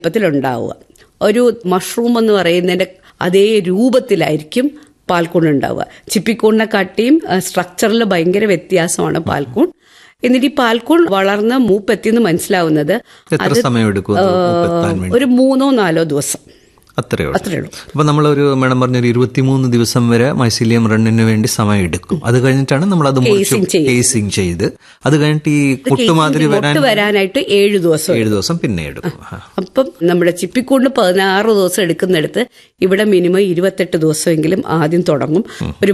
ത്തിലുണ്ടാവുക. ഒരു മഷ്റൂം എന്ന് പറയുന്നതിന്റെ അതേ രൂപത്തിലായിരിക്കും പാൽക്കൂൺ ഉണ്ടാവുക. ചിപ്പിക്കൂണിനെ കാട്ടിയും സ്ട്രക്ചറിൽ ഭയങ്കര വ്യത്യാസമാണ് പാൽക്കൂൺ. എന്നിട്ട് ഈ പാൽക്കൂൺ വളർന്ന് മൂപ്പെത്തിയെന്ന് മനസ്സിലാവുന്നത് ഒരു 3-4 ദിവസം. അത്രേ ഉള്ളൂ. അപ്പൊ നമ്മളൊരു മേഡം പറഞ്ഞൊരു 23 ദിവസം വരെ മൈസീലിയം റണ്ണിന് വേണ്ടി സമയം എടുക്കും. അത് കഴിഞ്ഞിട്ടാണ് നമ്മൾ അത് കേസിംഗ് ചെയ്ത് അത് കഴിഞ്ഞിട്ട് ഈ മുട്ടുമാതിരി വരാനായിട്ട് 7 ദിവസം പിന്നെ എടുക്കും. അപ്പം നമ്മുടെ ചിപ്പിക്കൂടിന് 16 ദിവസം എടുക്കുന്നിടത്ത് ഇവിടെ മിനിമം 28 ദിവസമെങ്കിലും ആദ്യം തുടങ്ങും. ഒരു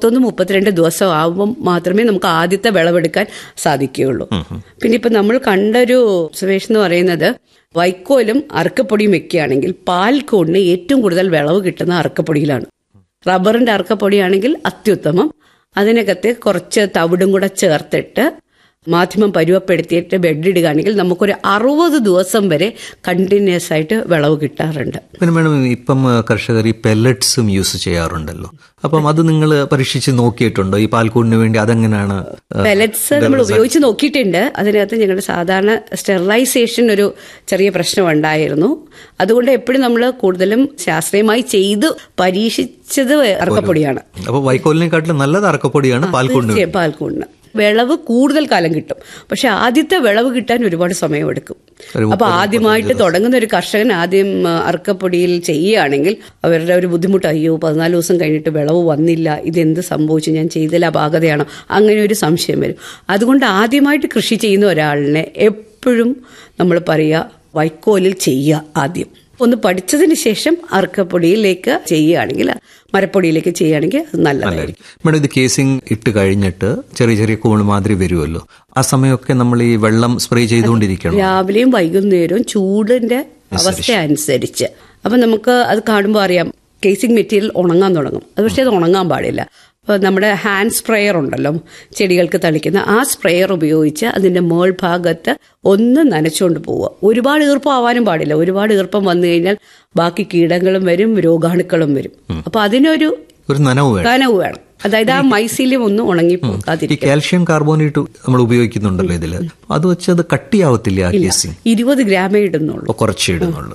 31-32 ദിവസം ആവുമ്പോൾ മാത്രമേ നമുക്ക് ആദ്യത്തെ വിളവെടുക്കാൻ സാധിക്കുകയുള്ളൂ. പിന്നെ ഇപ്പൊ നമ്മൾ കണ്ടൊരു ഒബ്സർവേഷൻ എന്ന് പറയുന്നത്, വൈക്കോലും അറക്കപ്പൊടിയും വെക്കുകയാണെങ്കിൽ പാൽക്കൂടിന് ഏറ്റവും കൂടുതൽ വിളവ് കിട്ടുന്ന അറക്കപ്പൊടിയിലാണ്. റബ്ബറിന്റെ അറക്കപ്പൊടിയാണെങ്കിൽ അത്യുത്തമം. അതിനകത്ത് കുറച്ച് തവിടും കൂടെ ചേർത്തിട്ട് മാധ്യമം പരുവപ്പെടുത്തിയിട്ട് ബെഡിടുകയാണെങ്കിൽ നമുക്കൊരു 60 ദിവസം വരെ കണ്ടിന്യൂസ് ആയിട്ട് വിളവ് കിട്ടാറുണ്ട്. പിന്നെ മേഡം, ഇപ്പം കർഷകർ ഈ പെല്ലറ്റ്സും യൂസ് ചെയ്യാറുണ്ടല്ലോ. അപ്പം അത് നിങ്ങൾ പരീക്ഷിച്ച് നോക്കിയിട്ടുണ്ടോ? ഈ പാൽക്കൂടിന് വേണ്ടി അതെങ്ങനെയാണ്? പെല്ലറ്റ്സ് നമ്മൾ ഉപയോഗിച്ച് നോക്കിയിട്ടുണ്ട്. അതിനകത്ത് ഞങ്ങളുടെ സാധാരണ സ്റ്റെറിലൈസേഷൻ ഒരു ചെറിയ പ്രശ്നം ഉണ്ടായിരുന്നു. അതുകൊണ്ട് എപ്പോഴും നമ്മൾ കൂടുതലും ശാസ്ത്രീയമായി ചെയ്ത് പരീക്ഷിച്ചത് അറക്കപ്പൊടിയാണ്. അപ്പൊ വൈക്കോലിനെക്കാട്ടിലും നല്ലത് അറക്കപ്പൊടിയാണ് പാൽക്കൂടിന്. വിളവ് കൂടുതൽ കാലം കിട്ടും. പക്ഷെ ആദ്യത്തെ വിളവ് കിട്ടാൻ ഒരുപാട് സമയമെടുക്കും. അപ്പൊ ആദ്യമായിട്ട് തുടങ്ങുന്ന ഒരു കർഷകൻ ആദ്യം അറക്കപ്പൊടിയിൽ ചെയ്യുകയാണെങ്കിൽ അവരുടെ ഒരു ബുദ്ധിമുട്ട്, അയ്യോ 14 ദിവസം കഴിഞ്ഞിട്ട് വിളവ് വന്നില്ല, ഇതെന്ത് സംഭവിച്ചു, ഞാൻ ചെയ്തതിൽ അപാകതയാണോ, അങ്ങനെ ഒരു സംശയം വരും. അതുകൊണ്ട് ആദ്യമായിട്ട് കൃഷി ചെയ്യുന്ന ഒരാളിനെ എപ്പോഴും നമ്മൾ പറയുക, വൈക്കോലിൽ ചെയ്യുക. ആദ്യം ഒന്ന് പഠിച്ചതിന് ശേഷം അറക്കപ്പൊടിയിലേക്ക് ചെയ്യുകയാണെങ്കിൽ, മരപ്പൊടിയിലേക്ക് ചെയ്യുകയാണെങ്കിൽ അത് നല്ലതായിരിക്കും. മേഡം, ഇത് കേസിംഗ് ഇട്ട് കഴിഞ്ഞിട്ട് ചെറിയ ചെറിയ കൂണ് മാതിരി വരുമല്ലോ, ആ സമയമൊക്കെ നമ്മൾ ഈ വെള്ളം സ്പ്രേ ചെയ്തുകൊണ്ടിരിക്കണം. രാവിലെയും വൈകുന്നേരവും ചൂടിന്റെ അവസ്ഥ അനുസരിച്ച്. അപ്പൊ നമുക്ക് അത് കാണുമ്പോൾ അറിയാം കേസിംഗ് മെറ്റീരിയൽ ഉണങ്ങാൻ തുടങ്ങും. അത് പക്ഷേ അത് ഉണങ്ങാൻ പാടില്ല. നമ്മുടെ ഹാൻഡ് സ്പ്രേയർ ഉണ്ടല്ലോ, ചെടികൾക്ക് തളിക്കുന്ന, ആ സ്പ്രേയർ ഉപയോഗിച്ച് അതിന്റെ മേൾഭാഗത്ത് ഒന്ന് നനച്ചുകൊണ്ട് പോവുക. ഒരുപാട് ഈർപ്പം ആവാനും പാടില്ല. ഒരുപാട് ഈർപ്പം വന്നു കഴിഞ്ഞാൽ ബാക്കി കീടങ്ങളും വരും, രോഗാണുക്കളും വരും. അപ്പൊ അതിനൊരു നനവ് വേണം. അതായത് ആ മൈസീലിയം ഒന്നും ഉണങ്ങിപ്പോകാതിരിക്കും. കാൽഷ്യം കാർബോണേറ്റ് നമ്മൾ ഉപയോഗിക്കുന്നുണ്ടല്ലോ ഇതില്, അത് വെച്ച് അത് കട്ടിയാവത്തില്ല. 20 ഗ്രാമേ ഇടുന്നുള്ളൂ, കുറച്ചേ ഇടുന്നുള്ളൂ.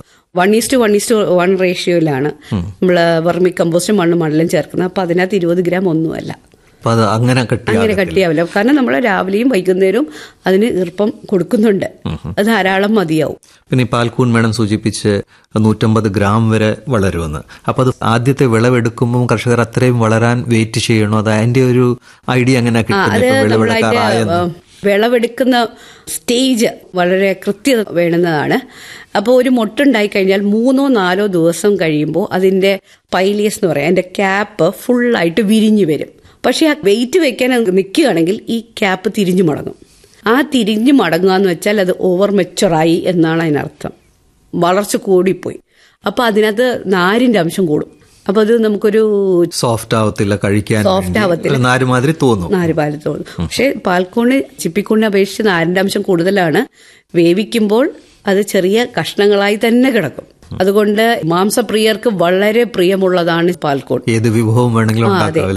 1:1 റേഷ്യോയിലാണ് നമ്മള് വെർമി കമ്പോസ്റ്റും മണ്ണും ചേർക്കുന്നത്. അപ്പൊ അതിനകത്ത് 20 ഗ്രാം ഒന്നുമല്ല. അങ്ങനെ കട്ടിയാവില്ല. കാരണം നമ്മൾ രാവിലെയും വൈകുന്നേരവും അതിന് ഈർപ്പം കൊടുക്കുന്നുണ്ട്. അത് ധാരാളം മതിയാവും. പിന്നെ പാൽക്കൂൺ മേഡം സൂചിപ്പിച്ച് 150 ഗ്രാം വരെ വളരുമെന്ന്. അപ്പൊ അത് ആദ്യത്തെ വിളവെടുക്കുമ്പോൾ കർഷകർ അത്രയും വളരാൻ വെയിറ്റ് ചെയ്യണോ? അത് അതിന്റെ ഒരു ഐഡിയ അങ്ങനെ വിളവെടുക്കുന്ന സ്റ്റേജ് വളരെ കൃത്യത വേണ്ടുന്നതാണ്. അപ്പോൾ ഒരു മൊട്ടുണ്ടായി കഴിഞ്ഞാൽ 3-4 ദിവസം കഴിയുമ്പോൾ അതിന്റെ പൈലിയസ് എന്ന് പറയാം, അതിന്റെ ക്യാപ്പ് ഫുള്ളായിട്ട് വിരിഞ്ഞു വരും. പക്ഷെ ആ വെയിറ്റ് വെക്കാൻ നിൽക്കുകയാണെങ്കിൽ ഈ ക്യാപ്പ് തിരിഞ്ഞു മടങ്ങും. ആ തിരിഞ്ഞു മടങ്ങുക എന്ന് വെച്ചാൽ അത് ഓവർ മെച്ചുറായി എന്നാണ് അതിനർത്ഥം. വളർച്ച കൂടിപ്പോയി. അപ്പൊ അതിനകത്ത് നാരിന്റെ അംശം കൂടും. അപ്പൊ അത് നമുക്കൊരു സോഫ്റ്റ് ആവത്തില്ല, കഴിക്കാൻ നാരുമാതിരി തോന്നും. പക്ഷെ പാൽക്കൂണ് ചിപ്പിക്കൂണിനെ അപേക്ഷിച്ച് നാരിന്റെ അംശം കൂടുതലാണ്. വേവിക്കുമ്പോൾ അത് ചെറിയ കഷ്ണങ്ങളായി തന്നെ കിടക്കും. അതുകൊണ്ട് മാംസപ്രിയർക്ക് വളരെ പ്രിയമുള്ളതാണ് പാൽക്കൂൺ. ഏത് വിഭവം വേണമെങ്കിലും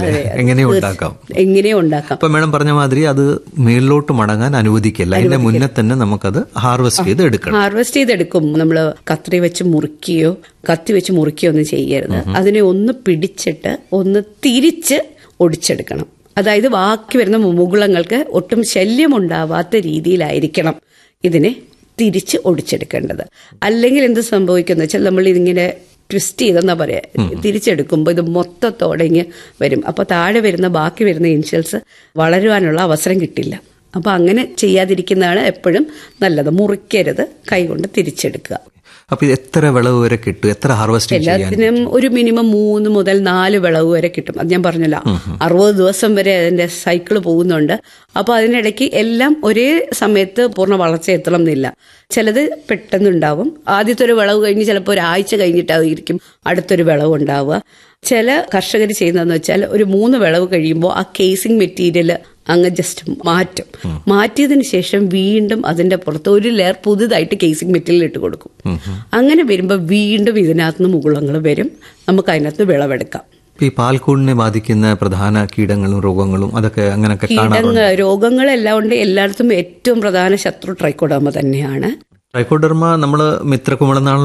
എങ്ങനെ ഉണ്ടാക്കാം. ഇപ്പൊ മേഡം പറഞ്ഞ മാതിരി അത് മേളിലോട്ട് മടങ്ങാൻ അനുവദിക്കില്ല. അതിന്റെ മുന്നേ തന്നെ നമുക്കത് ഹാർവെസ്റ്റ് ചെയ്തെടുക്കും. നമ്മള് കത്തി വെച്ച് മുറിക്കുകയോ ഒന്നും ചെയ്യരുത്. അതിനെ ഒന്ന് പിടിച്ചിട്ട് ഒന്ന് തിരിച്ച് ഒടിച്ചെടുക്കണം. അതായത് ബാക്കി വരുന്ന മുകുളങ്ങൾക്ക് ഒട്ടും ശല്യമുണ്ടാവാത്ത രീതിയിലായിരിക്കണം ഇതിനെ തിരിച്ച് ഒടിച്ചെടുക്കേണ്ടത്. അല്ലെങ്കിൽ എന്ത് സംഭവിക്കുന്ന വെച്ചാൽ നമ്മൾ ഇതിങ്ങനെ ട്വിസ്റ്റ് ചെയ്തെന്നാ പറയാ, തിരിച്ചെടുക്കുമ്പോൾ ഇത് മൊത്തത്തോടെ ഇങ്ങനെ വരും. അപ്പൊ താഴെ വരുന്ന ബാക്കി വരുന്ന ഇൻഷൽസ് വളരുവാനുള്ള അവസരം കിട്ടില്ല. അപ്പൊ അങ്ങനെ ചെയ്യാതിരിക്കുന്നതാണ് എപ്പോഴും നല്ലത്. മുറിക്കരുത്, കൈകൊണ്ട് തിരിച്ചെടുക്കുക. അപ്പൊ എത്ര വിളവ് വരെ കിട്ടും? എത്ര ഹാർവെസ്റ്റ്? എല്ലാത്തിനും ഒരു മിനിമം 3 മുതൽ 4 വിളവ് വരെ കിട്ടും. അത് ഞാൻ പറഞ്ഞല്ലോ, 60 ദിവസം വരെ അതിന്റെ സൈക്കിള് പോകുന്നുണ്ട്. അപ്പൊ അതിനിടയ്ക്ക് എല്ലാം ഒരേ സമയത്ത് പൂർണ്ണ വളർച്ച എത്തണം എന്നില്ല. ചിലത് പെട്ടെന്നുണ്ടാവും. ആദ്യത്തെ ഒരു വിളവ് കഴിഞ്ഞ് ചിലപ്പോൾ ഒരാഴ്ച കഴിഞ്ഞിട്ടായിരിക്കും അടുത്തൊരു വിളവ് ഉണ്ടാവുക. ചില കർഷകർ ചെയ്യുന്നതെന്ന് വെച്ചാൽ ഒരു 3 വിളവ് കഴിയുമ്പോൾ ആ കേസിംഗ് മെറ്റീരിയൽ അങ്ങ് ജസ്റ്റ് മാറ്റിയതിന് ശേഷം വീണ്ടും അതിന്റെ പുറത്ത് ഒരു ലെയർ പുതുതായിട്ട് കേസിംഗ് മെറ്റീരിയൽ ഇട്ട് കൊടുക്കും. അങ്ങനെ വരുമ്പോൾ വീണ്ടും ഇതിനകത്തുനിന്ന് മുകുളങ്ങൾ വരും. നമുക്ക് അതിനകത്ത് വിളവെടുക്കാം. ഈ പാൽക്കൂടിനെ ബാധിക്കുന്ന പ്രധാന കീടങ്ങളും രോഗങ്ങളും അതൊക്കെ അങ്ങനെയൊക്കെ രോഗങ്ങളെല്ലാം ഉണ്ട്. എല്ലായിടത്തും ഏറ്റവും പ്രധാന ശത്രു ട്രൈക്കോഡർമ തന്നെയാണ്. ട്രൈക്കോഡർമ നമ്മള് മിത്രകുമിളനാണ്